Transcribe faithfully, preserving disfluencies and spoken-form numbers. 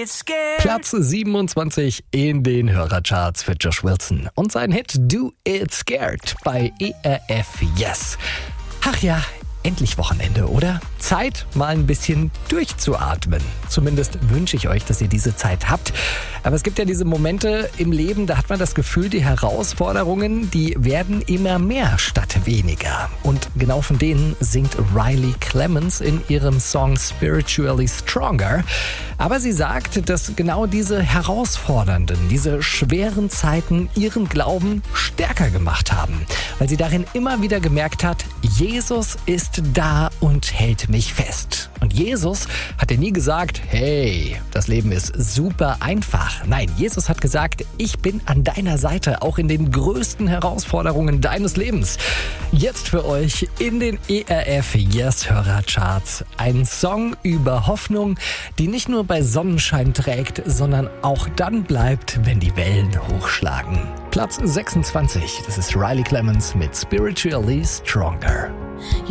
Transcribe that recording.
it scared. Platz siebenundzwanzig in den Hörercharts für Josh Wilson und sein Hit Do It Scared bei E R F Yes. Ach ja, endlich Wochenende, oder? Zeit, mal ein bisschen durchzuatmen. Zumindest wünsche ich euch, dass ihr diese Zeit habt. Aber es gibt ja diese Momente im Leben, da hat man das Gefühl, die Herausforderungen, die werden immer mehr statt weniger. Und genau von denen singt Riley Clemens in ihrem Song Spiritually Stronger. Aber sie sagt, dass genau diese herausfordernden, diese schweren Zeiten ihren Glauben stärker gemacht haben. Weil sie darin immer wieder gemerkt hat, Jesus ist da und hält mich fest. Und Jesus hat ihr nie gesagt, hey, das Leben ist super einfach. Nein, Jesus hat gesagt, ich bin an deiner Seite, auch in den größten Herausforderungen deines Lebens. Jetzt für euch in den E R F Yes Hörercharts ein Song über Hoffnung, die nicht nur bei Sonnenschein trägt, sondern auch dann bleibt, wenn die Wellen hochschlagen. Platz sechsundzwanzig, das ist Riley Clemens mit Spiritually Stronger.